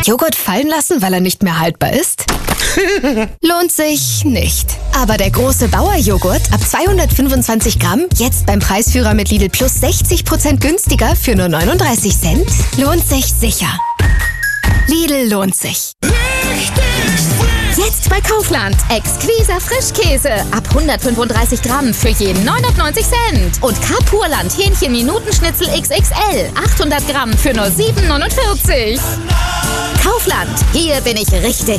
Joghurt fallen lassen, weil er nicht mehr haltbar ist? Lohnt sich nicht. Aber der große Bauer-Joghurt ab 225 Gramm, jetzt beim Preisführer mit Lidl Plus 60% günstiger für nur 39 Cent, lohnt sich sicher. Lidl lohnt sich. Jetzt bei Kaufland. Exquiser Frischkäse ab 135 Gramm für jeden 99 Cent. Und Carpurland Hähnchen-Minutenschnitzel XXL 800 Gramm für nur 7,49. Kaufland. Hier bin ich richtig.